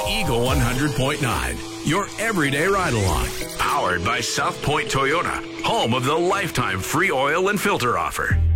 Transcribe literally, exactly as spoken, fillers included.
Eagle one hundred point nine, your everyday ride-along. Powered by South Point Toyota, home of the lifetime free oil and filter offer.